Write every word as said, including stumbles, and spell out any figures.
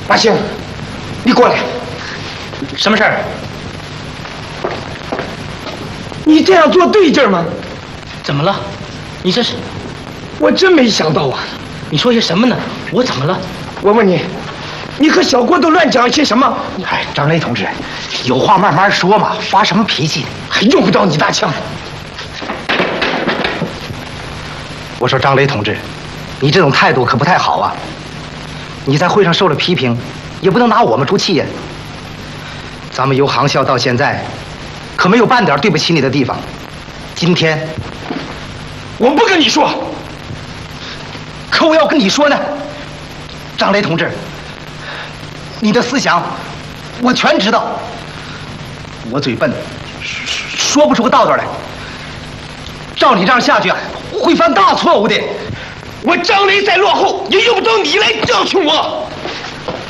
马兴，你过来。 什么事儿？ 你这样做对劲吗？ 怎么了？你这是？ 我真没想到啊！ 你说些什么呢？我怎么了？ 我问你，你和小郭都乱讲些什么？ 哎，张雷同志，有话慢慢说嘛，发什么脾气？ 还用不着你大枪。 我说张雷同志，你这种态度可不太好啊！你在会上受了批评，也不能拿我们出气呀。咱们由航校到现在，可没有半点对不起你的地方。今天， 我不跟你说， 可我要跟你说呢，张雷同志，你的思想我全知道。我嘴笨，说不出个道道来。照你这样下去啊，会犯大错误的。 我张雷再落后，也用不着你来教训我。